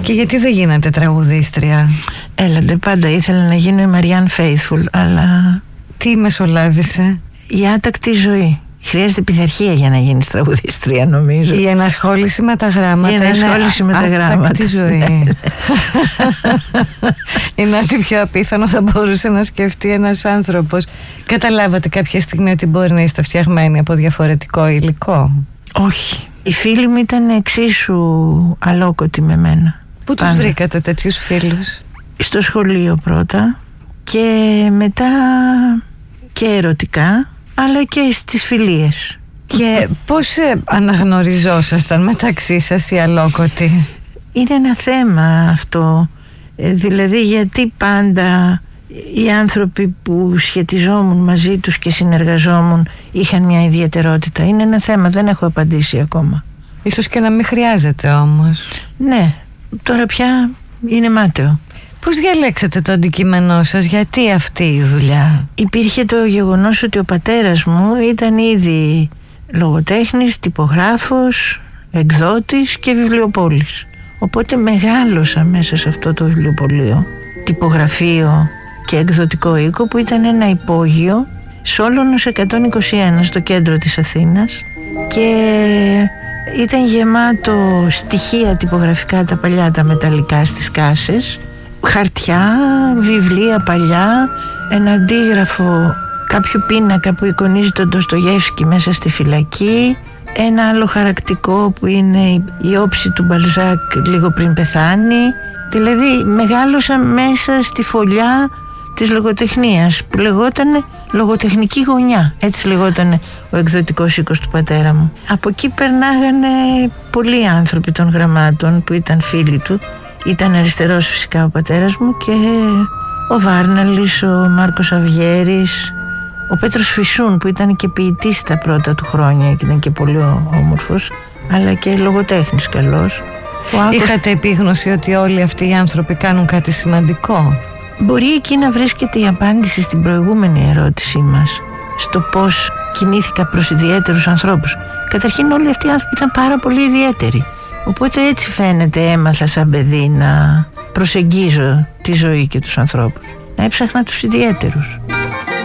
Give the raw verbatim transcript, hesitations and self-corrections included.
Και γιατί δεν γίνατε τραγουδίστρια? Έλαντε, πάντα ήθελα να γίνω η Μαριάν Faithfull, αλλά... Τι μεσολάβησε? Η άτακτη ζωή. Χρειάζεται πειθαρχία για να γίνεις τραγουδίστρια, νομίζω. Η ενασχόληση με τα γράμματα. Η ενασχόληση με τα γράμματα. Άτακτη ζωή. Είναι ό,τι πιο απίθανο θα μπορούσε να σκεφτεί ένας άνθρωπος. Καταλάβατε κάποια στιγμή ότι μπορεί να είστε φτιαγμένοι από διαφορετικό υλικό? Όχι. Οι φίλοι μου ήταν εξίσου αλόκοτοι με μένα. Πού τους βρήκατε τέτοιους φίλους? Στο σχολείο πρώτα και μετά και ερωτικά, αλλά και στις φιλίες. Και πώς αναγνωριζόσασταν μεταξύ σας οι αλόκοτοι? Είναι ένα θέμα αυτό. ε, Δηλαδή γιατί πάντα οι άνθρωποι που σχετιζόμουν μαζί τους και συνεργαζόμουν είχαν μια ιδιαιτερότητα? Είναι ένα θέμα, δεν έχω απαντήσει ακόμα. Ίσως και να μην χρειάζεται όμως. Ναι, τώρα πια είναι μάταιο. Πώς διαλέξατε το αντικείμενό σας, γιατί αυτή η δουλειά? Υπήρχε το γεγονός ότι ο πατέρας μου ήταν ήδη λογοτέχνης, τυπογράφος, εκδότης και βιβλιοπόλης. Οπότε μεγάλωσα μέσα σε αυτό το βιβλιοπωλείο, τυπογραφείο και εκδοτικό οίκο, που ήταν ένα υπόγειο Σόλωνος εκατόν είκοσι ένα στο κέντρο της Αθήνας, και ήταν γεμάτο στοιχεία τυπογραφικά, τα παλιά τα μεταλλικά στις κάσες, χαρτιά, βιβλία παλιά, ένα αντίγραφο κάποιου πίνακα που εικονίζει τον Ντοστογεύσκι μέσα στη φυλακή, ένα άλλο χαρακτικό που είναι η όψη του Μπαλζάκ λίγο πριν πεθάνει. Δηλαδή μεγάλωσα μέσα στη φωλιά της λογοτεχνίας που λεγότανε λογοτεχνική γωνιά, έτσι λεγότανε ο εκδοτικός οίκος του πατέρα μου. Από εκεί περνάγανε πολλοί άνθρωποι των γραμμάτων που ήταν φίλοι του. Ήταν αριστερός φυσικά ο πατέρας μου, και ο Βάρναλης, ο Μάρκος Αβιέρης, ο Πέτρος Φυσούν που ήταν και ποιητής τα πρώτα του χρόνια και ήταν και πολύ όμορφος, αλλά και λογοτέχνης καλός. Άκος... Είχατε επίγνωση ότι όλοι αυτοί οι άνθρωποι κάνουν κάτι σημαντικό? Μπορεί εκεί να βρίσκεται η απάντηση στην προηγούμενη ερώτησή μας, στο πώς κινήθηκα προς ιδιαίτερους ανθρώπους. Καταρχήν όλοι αυτοί οι άνθρωποι ήταν πάρα πολύ ιδιαίτεροι. Οπότε έτσι φαίνεται έμαθα σαν παιδί να προσεγγίζω τη ζωή και τους ανθρώπους, να έψαχνα τους ιδιαίτερους.